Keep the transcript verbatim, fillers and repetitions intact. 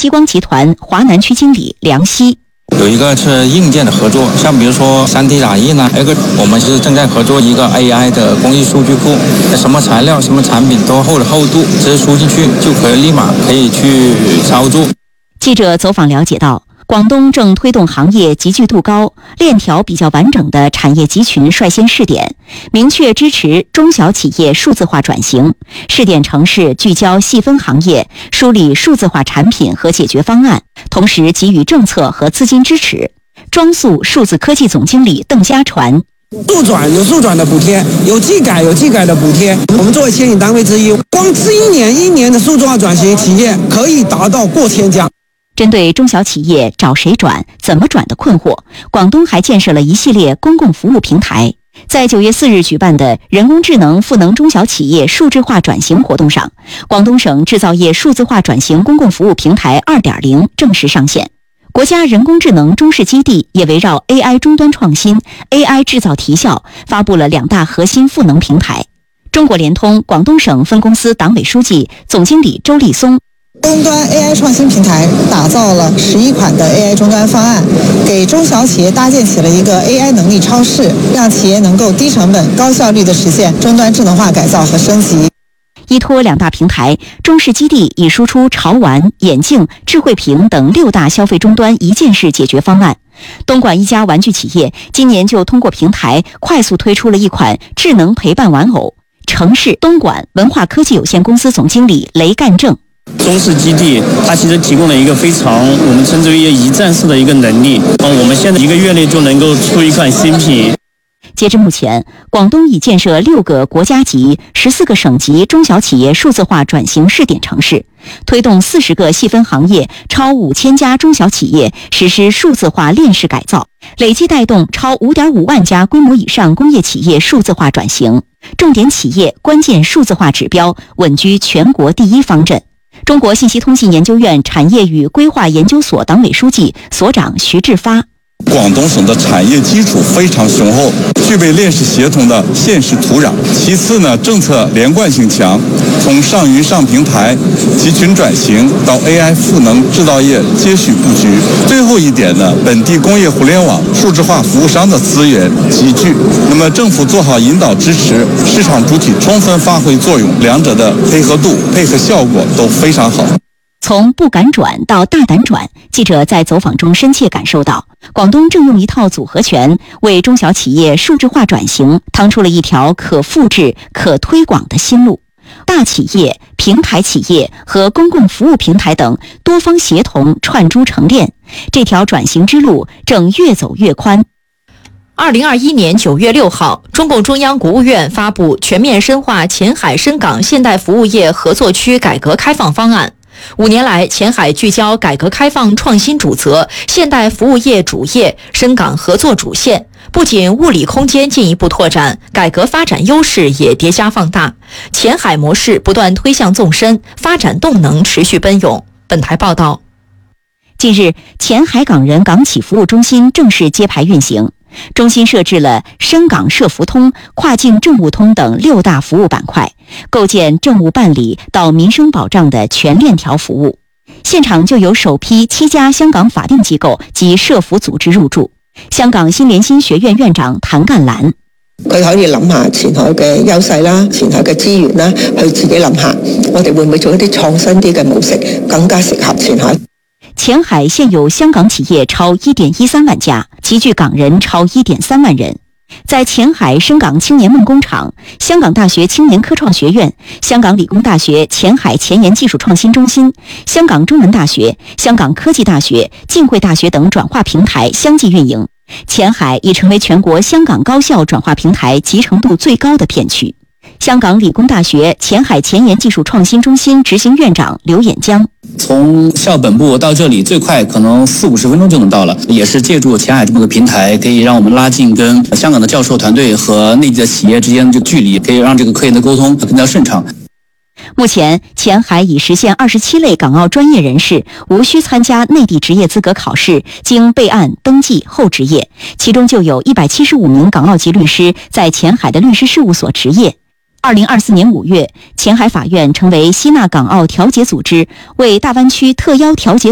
激光集团华南区经理梁希。 有一个是硬件的合作，像比如说 三 D 打印呢，还有一个我们是正在合作一个 A I 的工艺数据库，什么材料、什么产品多厚的厚度，直接输进去就可以立马可以去操作。 记者走访了解到，广东正推动行业集聚度高、链条比较完整的产业集群率先试点，明确支持中小企业数字化转型。试点城市聚焦细分行业，梳理数字化产品和解决方案，同时给予政策和资金支持。庄速数字科技总经理邓家传。 速转有速转的补贴，有技改有技改的补贴。我们作为牵引单位之一，光这一年一年的数字化转型企业可以达到过千家。 针对中小企业找谁转、怎么转的困惑，广东还建设了一系列公共服务平台。在九月四日举办的人工智能赋能中小企业数字化转型活动上，广东省制造业数字化转型公共服务平台 二点零 正式上线。国家人工智能中试基地也围绕 A I 终端创新、A I 制造提效，发布了两大核心赋能平台。中国联通广东省分公司党委书记、总经理周立松。 终端 A I 创新平台打造了十一款的 A I 终端方案，给中小企业搭建起了一个 A I 能力超市，让企业能够低成本、高效率地实现终端智能化改造和升级。 依托两大平台，中视基地已输出潮玩、眼镜、智慧屏等六大消费终端一件式解决方案。东莞一家玩具企业今年就通过平台快速推出了一款智能陪伴玩偶。城市东莞文化科技有限公司总经理雷干正。 中视基地它其实提供了一个非常我们称之为一站式的一个能力，我们现在一个月内就能够出一款新品。 截至目前，广东已建设六个国家级、十四个省级中小企业数字化转型试点城市，推动四十个细分行业超五千家中小企业实施数字化链式改造，累计带动超五点五万家规模以上工业企业数字化转型，重点企业关键数字化指标稳居全国第一方阵。中国信息通信研究院产业与规划研究所党委书记、所长徐志发。 广东省的产业基础非常雄厚，具备链式协同的现实土壤。其次呢，政策连贯性强，从上云上平台、集群转型到 A I 赋能制造业接续布局。最后一点呢，本地工业互联网数字化服务商的资源集聚，那么政府做好引导支持，市场主体充分发挥作用，两者的配合度、配合效果都非常好。 从不敢转到大胆转，记者在走访中深切感受到，广东正用一套组合拳为中小企业数字化转型趟出了一条可复制、可推广的新路。大企业、平台企业和公共服务平台等多方协同串珠成链，这条转型之路正越走越宽。 二零二一年九月六号，中共中央国务院发布《全面深化前海深港现代服务业合作区改革开放方案》。五年来，前海聚焦改革开放创新主责、现代服务业主业、深港合作主线，不仅物理空间进一步拓展，改革发展优势也叠加放大，前海模式不断推向纵深，发展动能持续奔涌。本台报道。 近日，前海港人港企服务中心正式揭牌运行。中心设置了深港社服通、跨境政务通等六大服务板块，构建政务办理到民生保障的全链条服務。現場就有首批七家香港法定機構及社服組織入駐。香港新聯新學院院長譚幹蘭。 佢可以諗下前海嘅優勢啦，前海嘅資源啦，去自己諗下，我哋會唔會做一啲創新啲嘅模式，更加適合前海。 前海現有香港企業超 一點一三萬家，集聚港人超 一點三萬人。在前海深港青年夢工廠、香港大學青年科創學院、香港理工大學前海前沿技術創新中心、香港中文大學、香港科技大學、浸會大學等轉化平台相繼運營，前海已成為全國香港高校轉化平台集成度最高的片區。香港理工大學前海前沿技術創新中心執行院長劉衍江。 從校本部到這裡最快可能四五十分鐘就能到了，也是借助前海這麼個平台，可以讓我們拉近跟香港的教授團隊和內地的企業之間的距離，可以讓這個科研的溝通更加順暢。 目前，前海已實現二十七類港澳專業人士無需參加內地執業資格考試，經備案登記後執業，其中就有一百七十五名港澳籍律師在前海的律師事務所執業。二零二四年五月，前海法院成為吸納港澳調解組織，為大灣區特邀調解